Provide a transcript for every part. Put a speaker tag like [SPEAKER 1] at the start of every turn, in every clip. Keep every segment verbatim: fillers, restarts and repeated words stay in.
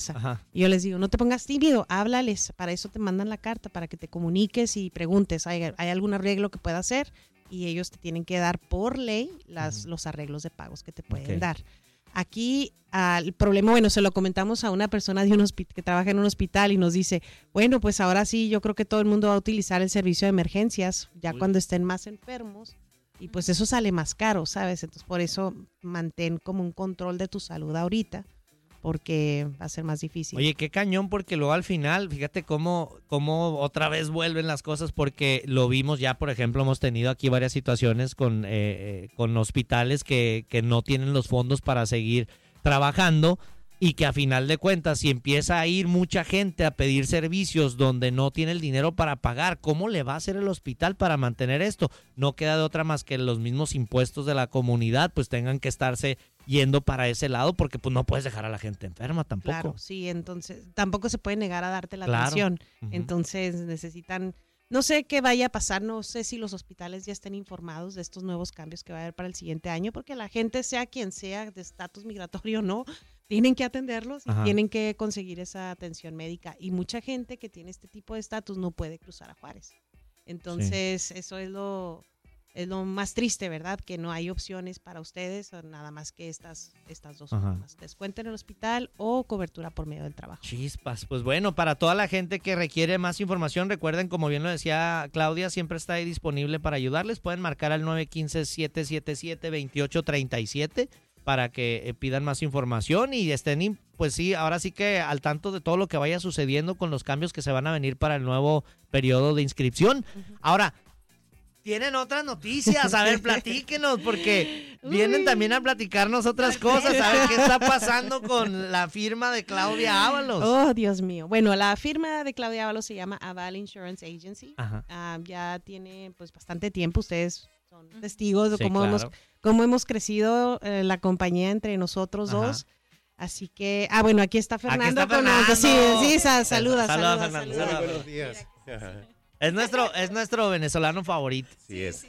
[SPEAKER 1] Ajá.
[SPEAKER 2] Y yo les digo, no te pongas tímido, háblales, para eso te mandan la carta, para que te comuniques y preguntes, ¿hay, hay algún arreglo que pueda hacer? Y ellos te tienen que dar por ley las, uh-huh. los arreglos de pagos que te pueden okay. dar. Aquí uh, el problema, bueno, se lo comentamos a una persona de un hospi- que trabaja en un hospital y nos dice, bueno, pues ahora sí, yo creo que todo el mundo va a utilizar el servicio de emergencias, ya Uy. cuando estén más enfermos, y pues eso sale más caro, ¿sabes? Entonces por eso mantén como un control de tu salud ahorita, porque va a ser más difícil.
[SPEAKER 1] Oye, qué cañón, porque luego al final, fíjate cómo, cómo otra vez vuelven las cosas, porque lo vimos ya, por ejemplo, hemos tenido aquí varias situaciones con, eh, con hospitales que, que no tienen los fondos para seguir trabajando y que a final de cuentas, si empieza a ir mucha gente a pedir servicios donde no tiene el dinero para pagar, ¿cómo le va a hacer el hospital para mantener esto? No queda de otra más que los mismos impuestos de la comunidad pues tengan que estarse yendo para ese lado, porque pues no puedes dejar a la gente enferma tampoco.
[SPEAKER 2] Claro, sí, entonces tampoco se puede negar a darte la
[SPEAKER 1] claro.
[SPEAKER 2] atención.
[SPEAKER 1] Uh-huh.
[SPEAKER 2] Entonces necesitan, no sé qué vaya a pasar, no sé si los hospitales ya estén informados de estos nuevos cambios que va a haber para el siguiente año, porque la gente, sea quien sea, de estatus migratorio o no, tienen que atenderlos y Ajá. tienen que conseguir esa atención médica. Y mucha gente que tiene este tipo de estatus no puede cruzar a Juárez. Entonces, sí. eso es lo... Es lo más triste, ¿verdad? Que no hay opciones para ustedes, nada más que estas, estas dos formas. Descuento en el hospital o cobertura por medio del trabajo.
[SPEAKER 1] Chispas, pues bueno, para toda la gente que requiere más información, recuerden, como bien lo decía Claudia, siempre está ahí disponible para ayudarles. Pueden marcar al nueve uno cinco, siete siete siete, dos ocho tres siete para que eh, pidan más información y estén, pues sí, ahora sí que al tanto de todo lo que vaya sucediendo con los cambios que se van a venir para el nuevo periodo de inscripción. Uh-huh. Ahora, tienen otras noticias, a ver, platíquenos, porque Uy. vienen también a platicarnos otras cosas, a ver qué está pasando con la firma de Claudia Ábalos.
[SPEAKER 2] Oh, Dios mío. Bueno, la firma de Claudia Ábalos se llama Aval Insurance Agency. Uh, ya tiene pues bastante tiempo, ustedes son testigos de sí, cómo, claro. hemos, cómo hemos crecido eh, la compañía entre nosotros Ajá. dos. Así que, ah, bueno, aquí está Fernando.
[SPEAKER 1] Aquí está Fernando.
[SPEAKER 2] Con, sí, sí, saluda, saluda,
[SPEAKER 1] saluda,
[SPEAKER 2] saluda,
[SPEAKER 1] Fernando,
[SPEAKER 2] saluda.
[SPEAKER 1] saluda.
[SPEAKER 3] Buenos días.
[SPEAKER 1] Es nuestro, es nuestro venezolano favorito.
[SPEAKER 3] Sí es.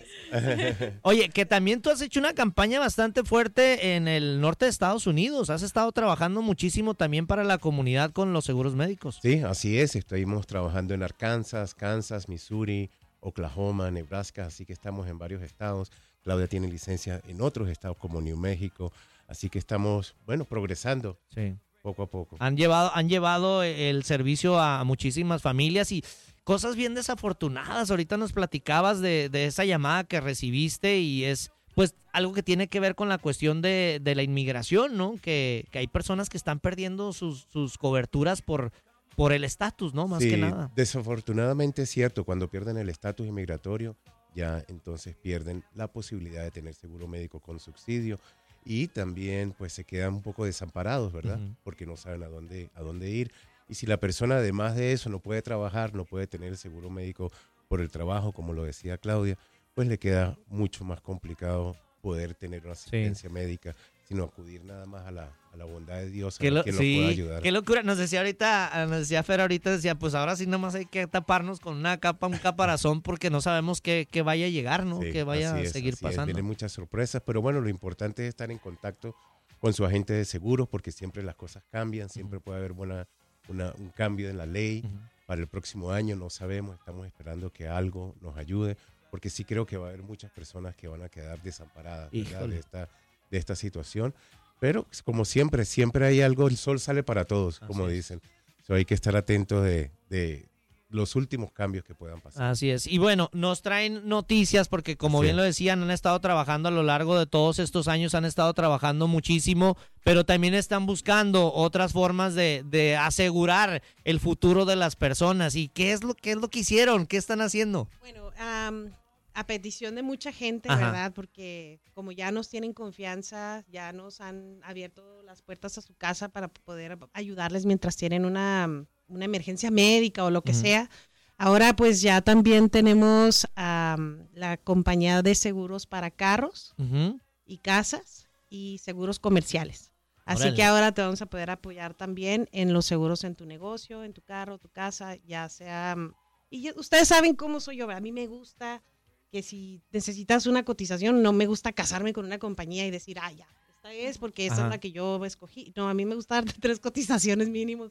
[SPEAKER 1] Oye, que también tú has hecho una campaña bastante fuerte en el norte de Estados Unidos. Has estado trabajando muchísimo también para la comunidad con los seguros médicos.
[SPEAKER 3] Sí, así es. Estuvimos trabajando en Arkansas, Kansas, Missouri, Oklahoma, Nebraska. Así que estamos en varios estados. Claudia tiene licencia en otros estados como New México. Así que estamos, bueno, progresando.
[SPEAKER 1] Sí.
[SPEAKER 3] Poco a poco.
[SPEAKER 1] Han llevado, han llevado el servicio a muchísimas familias y cosas bien desafortunadas. Ahorita nos platicabas de, de esa llamada que recibiste y es pues algo que tiene que ver con la cuestión de, de la inmigración, ¿no? Que, que hay personas que están perdiendo sus, sus coberturas por, por el estatus, ¿no? Más
[SPEAKER 3] sí,
[SPEAKER 1] que nada.
[SPEAKER 3] Desafortunadamente es cierto, cuando pierden el estatus inmigratorio, ya entonces pierden la posibilidad de tener seguro médico con subsidio. Y también pues se quedan un poco desamparados, ¿verdad? Uh-huh. Porque no saben a dónde, a dónde ir. Y si la persona además de eso no puede trabajar, no puede tener el seguro médico por el trabajo, como lo decía Claudia, pues le queda mucho más complicado poder tener una asistencia sí. médica, sino acudir nada más a la, a la bondad de Dios, a
[SPEAKER 1] lo,
[SPEAKER 3] quien
[SPEAKER 1] sí,
[SPEAKER 3] nos pueda ayudar.
[SPEAKER 1] Qué locura, nos decía ahorita, nos decía Fer ahorita, decía, pues ahora sí nomás hay que taparnos con una capa, un caparazón, porque no sabemos qué, qué vaya a llegar, ¿no?
[SPEAKER 3] Sí,
[SPEAKER 1] que vaya
[SPEAKER 3] es,
[SPEAKER 1] a seguir pasando.
[SPEAKER 3] Vienen muchas sorpresas, pero bueno, lo importante es estar en contacto con su agente de seguros, porque siempre las cosas cambian, siempre uh-huh. puede haber buena, una, un cambio en la ley. Uh-huh. Para el próximo año no sabemos, estamos esperando que algo nos ayude, porque sí creo que va a haber muchas personas que van a quedar desamparadas de esta, de esta situación. Pero como siempre, siempre hay algo, el sol sale para todos, Así como es. dicen. So, hay que estar atentos de, de los últimos cambios que puedan pasar.
[SPEAKER 1] Así es. Y bueno, nos traen noticias porque como sí. bien lo decían, han estado trabajando a lo largo de todos estos años, han estado trabajando muchísimo, pero también están buscando otras formas de, de asegurar el futuro de las personas. ¿Y qué es lo, qué es lo que hicieron? ¿Qué están haciendo?
[SPEAKER 2] Bueno, um... a petición de mucha gente,
[SPEAKER 1] Ajá.
[SPEAKER 2] ¿verdad? Porque como ya nos tienen confianza, ya nos han abierto las puertas a su casa para poder ayudarles mientras tienen una, una emergencia médica o lo que uh-huh. sea. Ahora pues ya también tenemos um, la compañía de seguros para carros
[SPEAKER 1] uh-huh.
[SPEAKER 2] y casas y seguros comerciales. Así
[SPEAKER 1] Órale.
[SPEAKER 2] que ahora te vamos a poder apoyar también en los seguros en tu negocio, en tu carro, tu casa, ya sea... Y ya, ustedes saben cómo soy yo, a mí me gusta... que si necesitas una cotización, no me gusta casarme con una compañía y decir, ah, ya, es porque esa
[SPEAKER 1] Ajá.
[SPEAKER 2] es la que yo escogí. No, a mí me gusta darte tres cotizaciones mínimos